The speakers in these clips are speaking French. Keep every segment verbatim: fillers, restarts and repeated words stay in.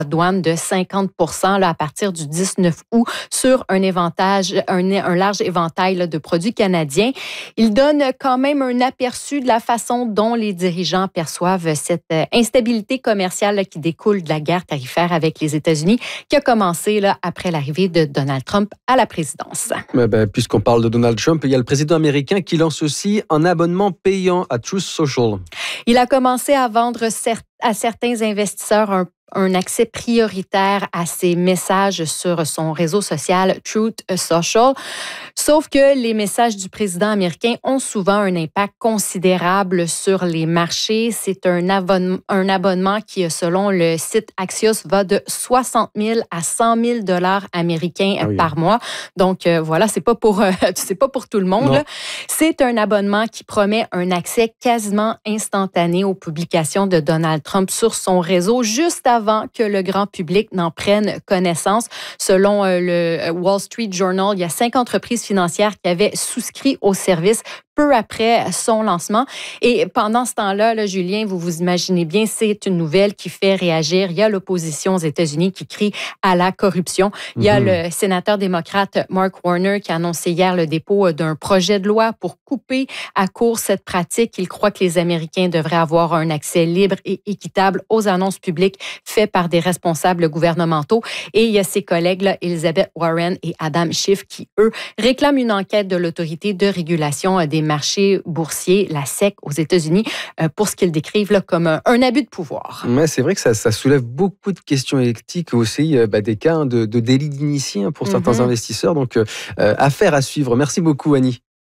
douane de cinquante pour cent là, à partir du dix-neuf août sur un, éventage, un, un large éventail là, de produits canadiens. Il donne quand même un aperçu de la façon dont les dirigeants perçoivent cette instabilité commerciale là, qui découle de la guerre tarifaire avec les États-Unis qui a commencé là, après l'arrivée de Donald Trump à la présidence. Mais ben, puisqu'on parle de Donald Trump, il y a le président américain qui lance aussi un abonnement payant à Truth Social. Il a commencé à vendre cer- à certains investisseurs un un accès prioritaire à ses messages sur son réseau social Truth Social. Sauf que les messages du président américain ont souvent un impact considérable sur les marchés. C'est un abonnement, un abonnement qui, selon le site Axios, va de soixante mille à cent mille dollars américains ah oui. par mois. Donc euh, voilà, c'est pas pour euh, c'est pas pour tout le monde. Là. C'est un abonnement qui promet un accès quasiment instantané aux publications de Donald Trump sur son réseau, juste avant avant que le grand public n'en prenne connaissance. Selon euh, le Wall Street Journal, il y a cinq entreprises financières qui avaient souscrit au service peu après son lancement. Et pendant ce temps-là, là, Julien, vous vous imaginez bien, c'est une nouvelle qui fait réagir. Il y a l'opposition aux États-Unis qui crie à la corruption. Il y a mm-hmm. le sénateur démocrate Mark Warner qui a annoncé hier le dépôt d'un projet de loi pour couper à court cette pratique. Il croit que les Américains devraient avoir un accès libre et équitable aux annonces publiques faites par des responsables gouvernementaux. Et il y a ses collègues, là, Elizabeth Warren et Adam Schiff, qui, eux, réclament une enquête de l'autorité de régulation des marchés boursiers, la S E C, aux États-Unis, pour ce qu'ils décrivent là, comme un, un abus de pouvoir. Ouais, c'est vrai que ça, ça soulève beaucoup de questions éthiques aussi, bah, des cas de, de délit d'initié pour mm-hmm. certains investisseurs. Donc, euh, affaire à suivre. Merci beaucoup, Annie.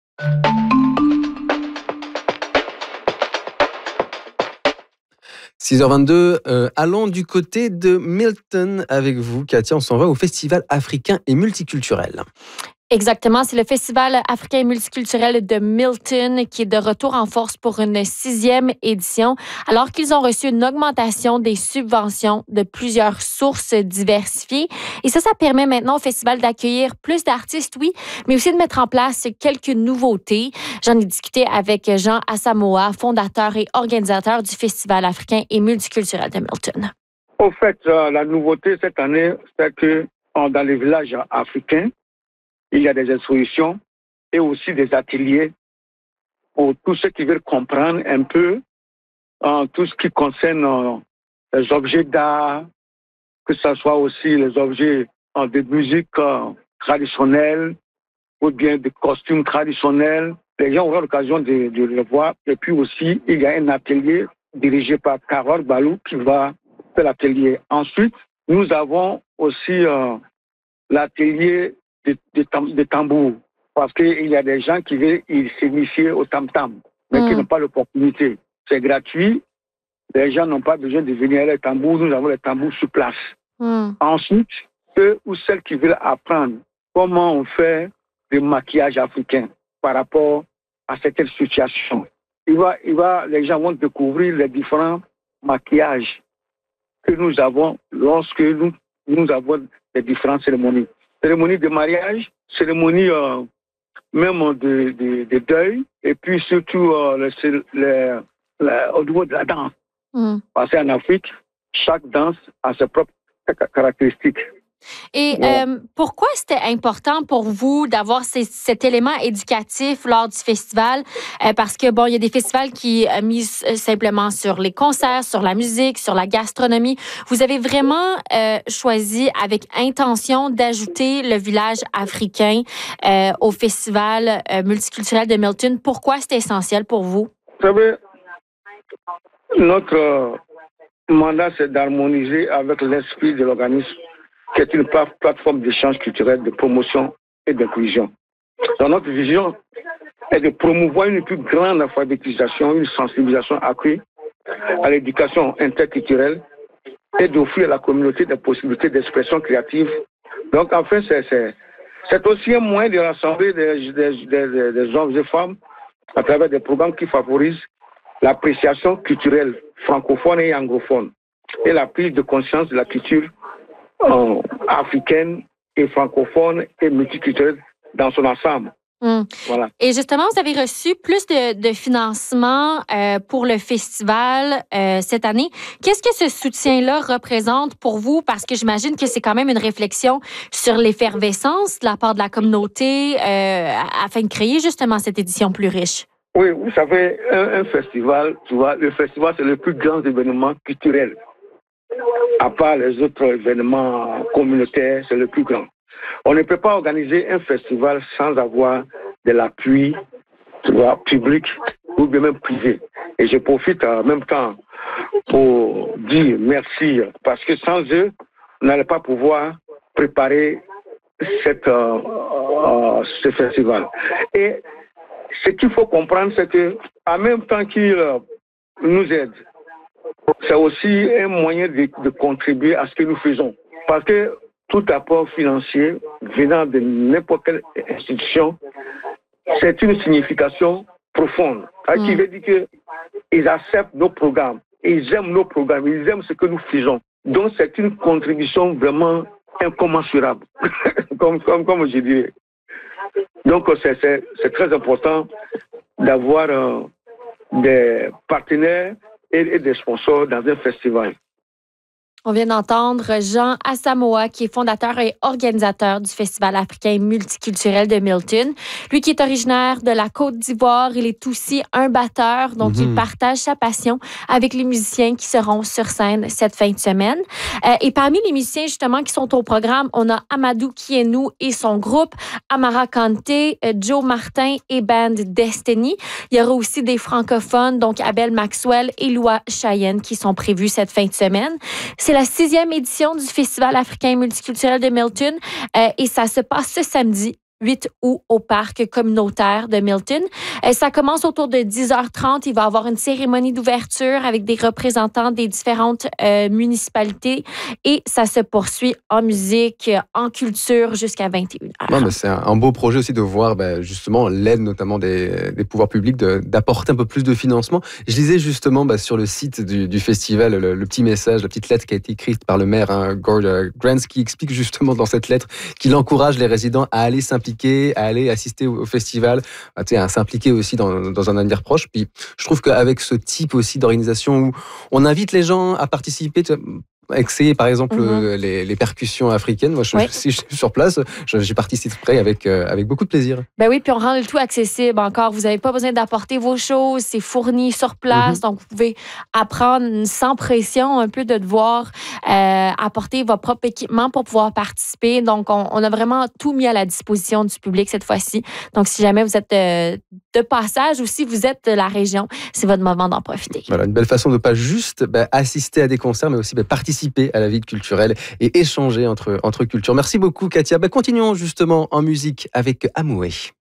six heures vingt-deux, euh, allons du côté de Milton avec vous, Katia. On s'en va au Festival africain et multiculturel. Exactement, c'est le Festival africain et multiculturel de Milton qui est de retour en force pour une sixième édition, alors qu'ils ont reçu une augmentation des subventions de plusieurs sources diversifiées. Et ça, ça permet maintenant au festival d'accueillir plus d'artistes, oui, mais aussi de mettre en place quelques nouveautés. J'en ai discuté avec Jean Asamoah, fondateur et organisateur du Festival africain et multiculturel de Milton. Au fait, euh, la nouveauté cette année, c'est que dans les villages africains, il y a des expositions et aussi des ateliers pour tous ceux qui veulent comprendre un peu euh, tout ce qui concerne euh, les objets d'art, que ce soit aussi les objets euh, de musique euh, traditionnelle ou bien de costumes traditionnels. Les gens auront l'occasion de, de le voir. Et puis aussi, il y a un atelier dirigé par Carole Balou qui va faire l'atelier. Ensuite, nous avons aussi euh, l'atelier De, de, de tambour, parce qu'il y a des gens qui veulent s'initier au tam-tam, mais mmh. qui n'ont pas l'opportunité. C'est gratuit, les gens n'ont pas besoin de venir à les tambours, nous avons les tambours sur place. Mmh. Ensuite, ceux ou celles qui veulent apprendre comment on fait le maquillage africain par rapport à certaines situations, il va, il va, les gens vont découvrir les différents maquillages que nous avons lorsque nous, nous avons les différentes cérémonies. Cérémonie de mariage, cérémonie euh, même de, de, de deuil, et puis surtout euh, le, le, le, au niveau de la danse. Mm. Parce qu'en Afrique, chaque danse a ses propres caractéristiques. Et ouais. euh, pourquoi c'était important pour vous d'avoir ces, cet élément éducatif lors du festival? Euh, parce que, bon, il y a des festivals qui euh, misent simplement sur les concerts, sur la musique, sur la gastronomie. Vous avez vraiment euh, choisi avec intention d'ajouter le village africain euh, au festival euh, multiculturel de Milton. Pourquoi c'était essentiel pour vous? Vous savez, notre euh, mandat, c'est d'harmoniser avec l'esprit de l'organisme, qui est une plateforme d'échange culturel, de promotion et d'inclusion. Donc notre vision est de promouvoir une plus grande alphabétisation, une sensibilisation accrue à l'éducation interculturelle et d'offrir à la communauté des possibilités d'expression créative. Donc en fait, c'est, c'est, c'est aussi un moyen de rassembler des, des, des, des hommes et femmes à travers des programmes qui favorisent l'appréciation culturelle francophone et anglophone et la prise de conscience de la culture Euh, africaine et francophone et multiculturelle dans son ensemble. Mmh. Voilà. Et justement, vous avez reçu plus de, de financement euh, pour le festival euh, cette année. Qu'est-ce que ce soutien-là représente pour vous? Parce que j'imagine que c'est quand même une réflexion sur l'effervescence de la part de la communauté euh, afin de créer justement cette édition plus riche. Oui, vous savez, un, un festival, tu vois, le festival, c'est le plus grand événement culturel. À part les autres événements communautaires, c'est le plus grand. On ne peut pas organiser un festival sans avoir de l'appui, tu vois, public ou bien même privé. Et je profite en même temps pour dire merci, parce que sans eux, on n'allait pas pouvoir préparer cette, euh, euh, ce festival. Et ce qu'il faut comprendre, c'est que en même temps qu'ils euh, nous aident, c'est aussi un moyen de, de contribuer à ce que nous faisons. Parce que tout apport financier venant de n'importe quelle institution, c'est une signification profonde. Mmh. Qui veut dire qu'ils acceptent nos programmes, ils aiment nos programmes, ils aiment ce que nous faisons. Donc c'est une contribution vraiment incommensurable, comme, comme, comme je dirais. Donc c'est, c'est, c'est très important d'avoir euh, des partenaires et, et des sponsors dans un festival. On vient d'entendre Jean Asamoah, qui est fondateur et organisateur du Festival africain multiculturel de Milton. Lui qui est originaire de la Côte d'Ivoire, il est aussi un batteur, donc mm-hmm. il partage sa passion avec les musiciens qui seront sur scène cette fin de semaine. Euh, et parmi les musiciens justement qui sont au programme, on a Amadou Kienou et son groupe, Amara Kanté, Joe Martin et Band Destiny. Il y aura aussi des francophones, donc Abel Maxwell et Loua Cheyenne qui sont prévus cette fin de semaine. C'est la sixième édition du Festival africain multiculturel de Milton euh, et ça se passe ce samedi huit août au parc communautaire de Milton. Euh, ça commence autour de dix heures trente. Il va y avoir une cérémonie d'ouverture avec des représentants des différentes euh, municipalités et ça se poursuit en musique, en culture jusqu'à vingt et une heures. Non, mais c'est un, un beau projet aussi de voir ben, justement l'aide notamment des, des pouvoirs publics de, d'apporter un peu plus de financement. Je lisais justement ben, sur le site du, du festival le, le petit message, la petite lettre qui a été écrite par le maire hein, Gord Grants qui explique justement dans cette lettre qu'il encourage les résidents à aller s'impliquer, à aller assister au festival, à, à s'impliquer aussi dans, dans un avenir proche. Puis je trouve qu'avec ce type aussi d'organisation où on invite les gens à participer, essayer par exemple mm-hmm. les, les percussions africaines. Moi, je, oui. si je suis sur place, je, j'y participerai avec, euh, avec beaucoup de plaisir. Ben oui, puis on rend le tout accessible encore. Vous n'avez pas besoin d'apporter vos choses, c'est fourni sur place, mm-hmm. donc vous pouvez apprendre sans pression un peu de devoir euh, apporter votre propre équipement pour pouvoir participer. Donc, on, on a vraiment tout mis à la disposition du public cette fois-ci. Donc, si jamais vous êtes euh, de passage ou si vous êtes de la région, c'est votre moment d'en profiter. Voilà, une belle façon de ne pas juste bah, assister à des concerts, mais aussi bah, participer à la vie culturelle et échanger entre, entre cultures. Merci beaucoup, Katia. Bah, continuons justement en musique avec Amoué.